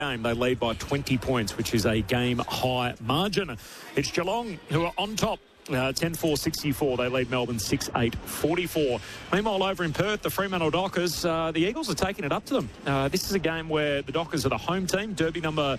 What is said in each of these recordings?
game. They lead by 20 points, which is a game-high margin. It's Geelong who are on top. 10-4-64. They lead Melbourne 6-8-44. Meanwhile, over in Perth, the Fremantle Dockers, the Eagles are taking it up to them. This is a game where the Dockers are the home team, Derby number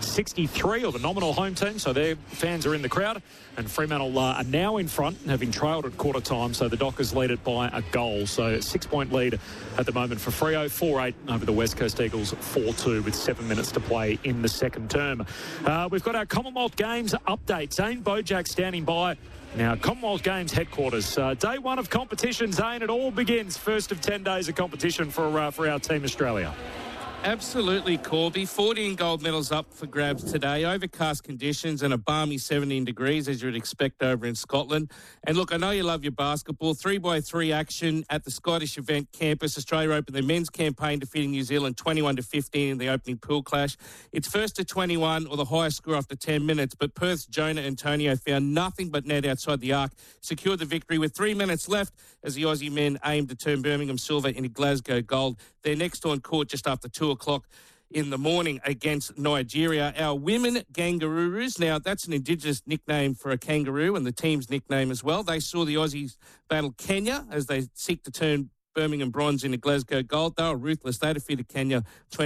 63, or the nominal home team, so their fans are in the crowd. And Fremantle are now in front, having trailed at quarter time, so the Dockers lead it by a goal. So 6-point lead at the moment for Freo, 4-8 over the West Coast Eagles, 4-2 with 7 minutes to play in the second term. We've got our Commonwealth Games update. Zane Bojack standing by. Now, Commonwealth Games headquarters. Day one of competition, Zane. It all begins. First of 10 days of competition for our Team Australia. Absolutely, Corby. 14 gold medals up for grabs today. Overcast conditions and a balmy 17 degrees, as you would expect over in Scotland. And look, I know you love your basketball. 3x3 action at the Scottish event campus. Australia opened their men's campaign, defeating New Zealand 21-15 in the opening pool clash. It's first to 21, or the highest score after 10 minutes. But Perth's Jonah Antonio found nothing but net outside the arc, secured the victory with 3 minutes left as the Aussie men aimed to turn Birmingham silver into Glasgow gold. They're next on court just after 2 o'clock in the morning against Nigeria. Our women Kangaroos, now that's an Indigenous nickname for a kangaroo and the team's nickname as well. They saw the Aussies battle Kenya as they seek to turn Birmingham bronze into Glasgow gold. They were ruthless. They defeated Kenya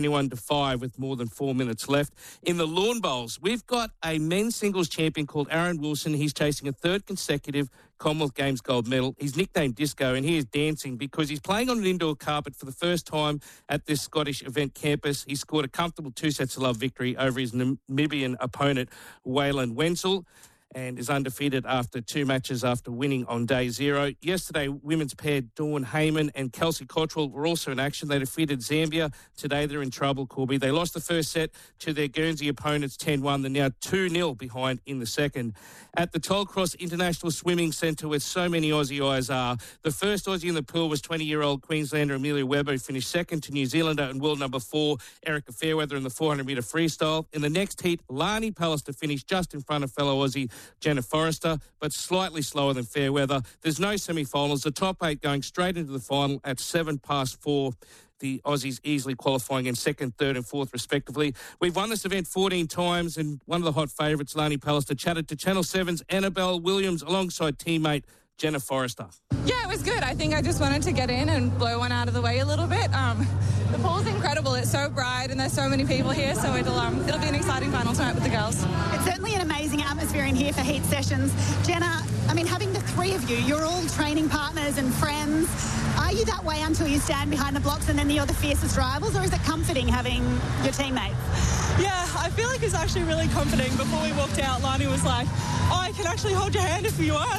21-5 with more than 4 minutes left. In the lawn bowls, we've got a men's singles champion called Aaron Wilson. He's chasing a third consecutive Commonwealth Games gold medal. He's nicknamed Disco, and he is dancing because he's playing on an indoor carpet for the first time at this Scottish event campus. He scored a comfortable 2-sets-to-love victory over his Namibian opponent, Waylon Wenzel, and is undefeated after 2 matches after winning on day 0. Yesterday, women's pair Dawn Heyman and Kelsey Cottrell were also in action. They defeated Zambia. Today, they're in trouble, Corby. They lost the first set to their Guernsey opponents 10-1. They're now 2-0 behind in the second. At the Tollcross International Swimming Centre, where so many Aussie eyes are, the first Aussie in the pool was 20-year-old Queenslander Amelia Webber, who finished second to New Zealander and world number 4, Erica Fairweather, in the 400-metre freestyle. In the next heat, Lani Pallister finished just in front of fellow Aussie Jenna Forrester, but slightly slower than Fairweather. There's no semi-finals. The top 8 going straight into the final at 4:07. The Aussies easily qualifying in second, third and fourth, respectively. We've won this event 14 times, and one of the hot favourites, Lani Pallister, chatted to Channel 7's Annabelle Williams alongside teammate Jenna Forrester. Yeah, it was good. I think I just wanted to get in and blow one out of the way a little bit. The pool's incredible. It's so bright and there's so many people here, so it'll be an exciting final tonight with the girls. It's certainly an amazing atmosphere in here for heat sessions. Jenna, I mean, having the three of you, you're all training partners and friends. Are you that way until you stand behind the blocks and then you're the fiercest rivals, or is it comforting having your teammates? Yeah, I feel like it's actually really comforting. Before we walked out, Lani was like, oh, I can actually hold your hand if you want.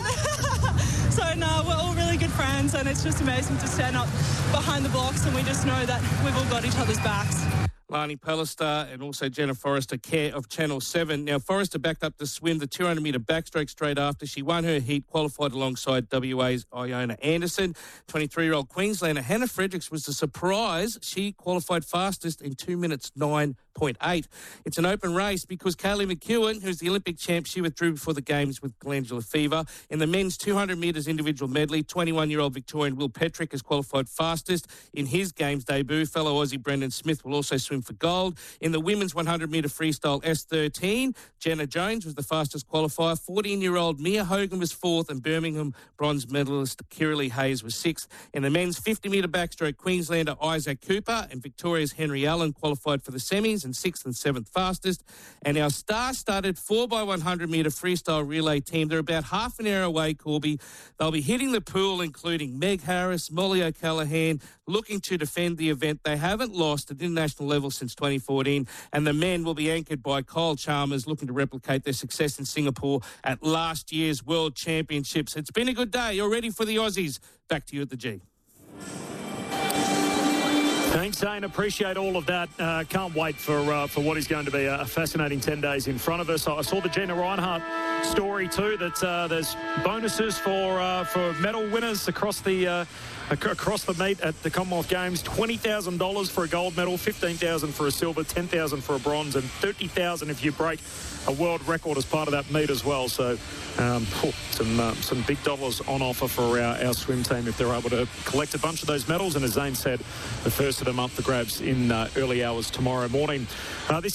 So, no, we're all really good friends, and it's just amazing to stand up behind the blocks, and we just know that we've all got each other's backs. Lani Pallister and also Jenna Forrester, care of Channel 7. Now, Forrester backed up to swim the 200-metre backstroke straight after. She won her heat, qualified alongside WA's Iona Anderson. 23-year-old Queenslander Hannah Fredericks was the surprise. She qualified fastest in 2 minutes 9.8. It's an open race because Kaylee McEwen, who's the Olympic champ, she withdrew before the Games with glandular fever. In the men's 200 metres individual medley, 21-year-old Victorian Will Petrick has qualified fastest in his Games debut. Fellow Aussie Brendan Smith will also swim for gold. In the women's 100-metre freestyle S13, Jenna Jones was the fastest qualifier. 14-year-old Mia Hogan was 4th, and Birmingham bronze medalist Kiralee Hayes was 6th. In the men's 50-metre backstroke, Queenslander Isaac Cooper and Victoria's Henry Allen qualified for the semis and 6th and 7th fastest. And our star-studded 4x100-metre freestyle relay team, they're about half an hour away, Corby. They'll be hitting the pool, including Meg Harris, Molly O'Callaghan, looking to defend the event. They haven't lost at international level since 2014, and the men will be anchored by Kyle Chalmers, looking to replicate their success in Singapore at last year's World Championships. It's been a good day. You're ready for the Aussies. Back to you at the G. Thanks, Zane. Appreciate all of that. Can't wait for what is going to be a fascinating 10 days in front of us. I saw the Gina Reinhart story too, that there's bonuses for medal winners across the meet at the Commonwealth Games. $20,000 for a gold medal, $15,000 for a silver, $10,000 for a bronze, and $30,000 if you break a world record as part of that meet as well. So some big dollars on offer for our swim team if they're able to collect a bunch of those medals. And as Zane said, the first of them up for grabs in early hours tomorrow morning. This